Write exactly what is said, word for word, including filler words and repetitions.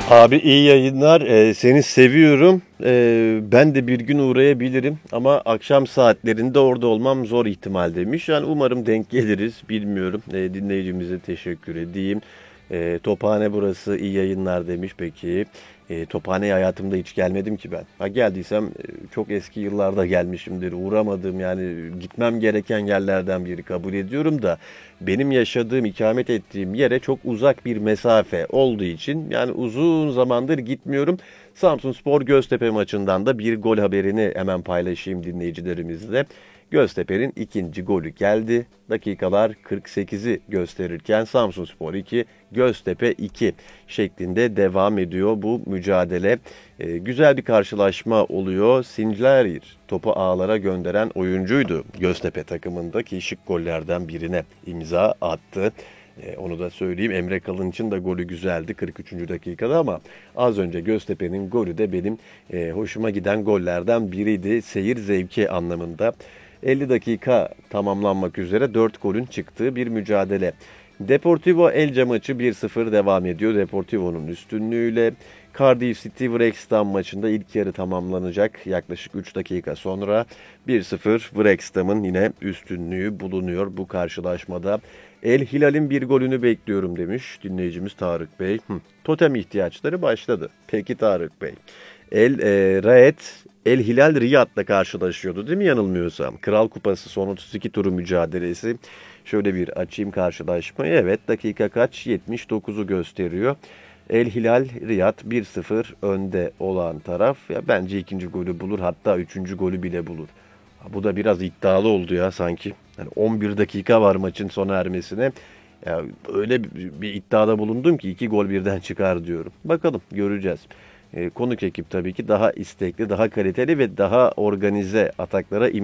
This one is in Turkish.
Abi iyi yayınlar. Ee, seni seviyorum. Ee, ben de bir gün uğrayabilirim ama akşam saatlerinde orada olmam zor ihtimal demiş. Yani umarım denk geliriz. Bilmiyorum. Ee, dinleyicimize teşekkür edeyim. Ee, Tophane burası iyi yayınlar demiş peki. Ee, Tophane'ye hayatımda hiç gelmedim ki ben. Ha geldiysem e, çok eski yıllarda gelmişimdir. Uğramadığım yani gitmem gereken yerlerden biri kabul ediyorum da benim yaşadığım, ikamet ettiğim yere çok uzak bir mesafe olduğu için yani uzun zamandır gitmiyorum. Samsunspor Göztepe maçından da bir gol haberini hemen paylaşayım dinleyicilerimizle. Göztepe'nin ikinci golü geldi. Dakikalar kırk sekizi gösterirken Samsunspor iki, Göztepe iki şeklinde devam ediyor bu mücadele. Ee, güzel bir karşılaşma oluyor. Sincalir topu ağlara gönderen oyuncuydu Göztepe takımındaki şık gollerden birine imza attı. Ee, onu da söyleyeyim. Emre Kalın için de golü güzeldi kırk üçüncü dakikada ama az önce Göztepe'nin golü de benim e, hoşuma giden gollerden biriydi. Seyir zevki anlamında. elli dakika tamamlanmak üzere dört golün çıktığı bir mücadele. Deportivo Elche maçı bir sıfır devam ediyor. Deportivo'nun üstünlüğüyle Cardiff City Wrexham maçında ilk yarı tamamlanacak. Yaklaşık üç dakika sonra bir sıfır Wrexham'ın yine üstünlüğü bulunuyor bu karşılaşmada. El Hilal'in bir golünü bekliyorum demiş dinleyicimiz Tarık Bey. Hı, totem ihtiyaçları başladı. Peki Tarık Bey. El e, Raed El Hilal Riyad'la karşılaşıyordu değil mi yanılmıyorsam? Kral Kupası son otuz iki turu mücadelesi. Şöyle bir açayım karşılaşmayı. Evet dakika kaç? yetmiş dokuzu gösteriyor. El Hilal Riyad bir sıfır önde olan taraf. Ya bence ikinci golü bulur hatta üçüncü golü bile bulur. Bu da biraz iddialı oldu ya sanki. Yani on bir dakika var maçın sona ermesine. Ya öyle bir, bir iddiada bulundum ki iki gol birden çıkar diyorum. Bakalım göreceğiz. E, konuk ekip tabii ki daha istekli, daha kaliteli ve daha organize ataklara